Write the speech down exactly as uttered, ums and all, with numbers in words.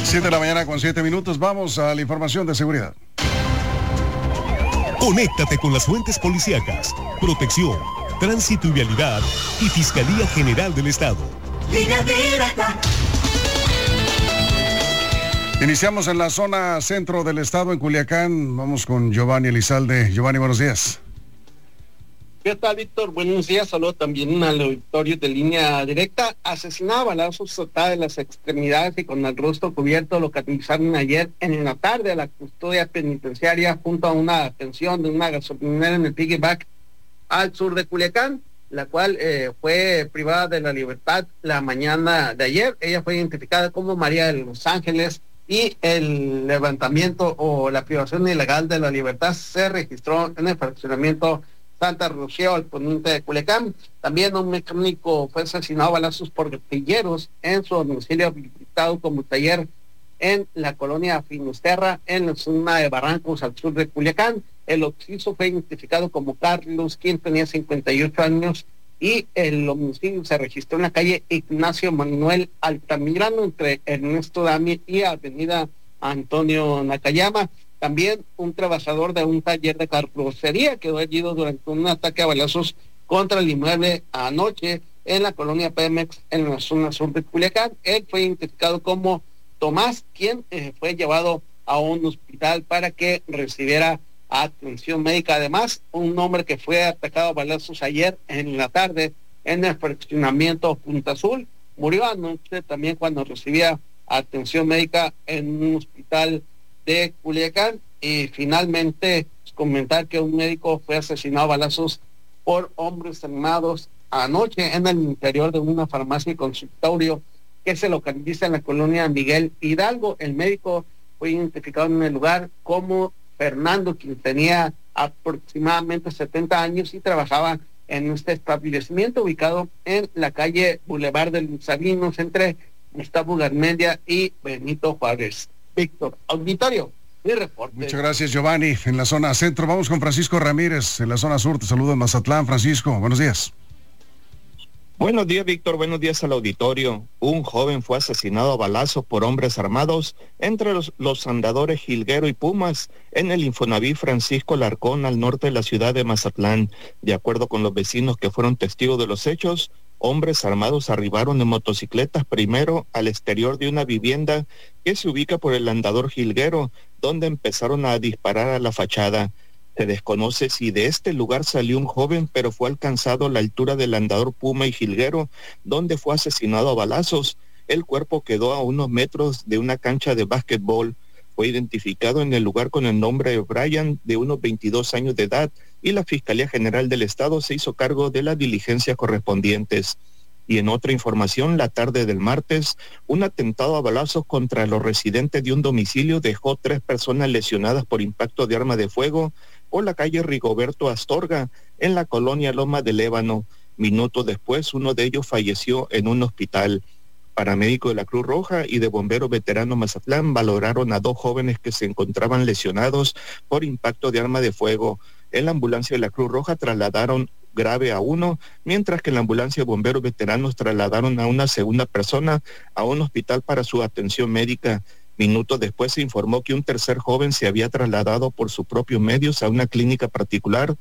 siete de la mañana con siete minutos. Vamos a la información de seguridad. Conéctate con las fuentes policíacas, protección, tránsito y vialidad y Fiscalía General del Estado. Línea directa. Iniciamos en la zona centro del estado, en Culiacán. Vamos con Giovanni Elizalde. Giovanni, buenos días. ¿Qué tal, Víctor? Buenos días. Saludo también al auditorio de Línea Directa. Asesinado a balazos atada de las extremidades y con el rostro cubierto, lo localizaron ayer en la tarde a la custodia penitenciaria junto a una atención de una gasolinera en el Piggyback al sur de Culiacán, la cual eh, fue privada de la libertad la mañana de ayer. Ella fue identificada como María de los Ángeles y el levantamiento o la privación ilegal de la libertad se registró en el fraccionamiento Santa Rocío, al poniente de Culiacán. También un mecánico fue asesinado a balazos por gatilleros en su domicilio habilitado como taller en la colonia Finisterra, en la zona de Barrancos, al sur de Culiacán. El occiso fue identificado como Carlos, quien tenía cincuenta y ocho años, y el homicidio se registró en la calle Ignacio Manuel Altamirano, entre Ernesto Dami y avenida Antonio Nakayama. También un trabajador de un taller de carrocería quedó herido durante un ataque a balazos contra el inmueble anoche en la colonia Pemex, en la zona sur de Culiacán. Él fue identificado como Tomás, quien eh, fue llevado a un hospital para que recibiera atención médica. Además, un hombre que fue atacado a balazos ayer en la tarde en el fraccionamiento Punta Azul murió anoche también cuando recibía atención médica en un hospital de Culiacán. Y finalmente comentar que un médico fue asesinado a balazos por hombres armados anoche en el interior de una farmacia y consultorio que se localiza en la colonia Miguel Hidalgo. El médico fue identificado en el lugar como Fernando, quien tenía aproximadamente setenta años y trabajaba en este establecimiento ubicado en la calle Boulevard de los Sabinos entre Gustavo Garmendia y Benito Juárez. Víctor, auditorio, mi reporte. Muchas gracias, Giovanni. En la zona centro vamos con Francisco Ramírez, en la zona sur. Te saludo en Mazatlán. Francisco, buenos días. Buenos días, Víctor. Buenos días al auditorio. Un joven fue asesinado a balazos por hombres armados entre los, los andadores Jilguero y Pumas en el Infonavit Francisco Larcón, al norte de la ciudad de Mazatlán. De acuerdo con los vecinos que fueron testigos de los hechos, hombres armados arribaron en motocicletas primero al exterior de una vivienda que se ubica por el andador Jilguero, donde empezaron a disparar a la fachada. Se desconoce si de este lugar salió un joven, pero fue alcanzado a la altura del andador Puma y Jilguero, donde fue asesinado a balazos. El cuerpo quedó a unos metros de una cancha de básquetbol. Fue identificado en el lugar con el nombre de Brian, de unos veintidós años de edad, y la Fiscalía General del Estado se hizo cargo de las diligencias correspondientes. Y en otra información, la tarde del martes, un atentado a balazos contra los residentes de un domicilio dejó tres personas lesionadas por impacto de arma de fuego por la calle Rigoberto Astorga, en la colonia Loma del Ébano. Minutos después, uno de ellos falleció en un hospital. Paramédicos de la Cruz Roja y de Bomberos Veteranos Mazatlán valoraron a dos jóvenes que se encontraban lesionados por impacto de arma de fuego. En la ambulancia de la Cruz Roja trasladaron grave a uno, mientras que en la ambulancia de Bomberos Veteranos trasladaron a una segunda persona a un hospital para su atención médica. Minutos después se informó que un tercer joven se había trasladado por sus propios medios a una clínica particular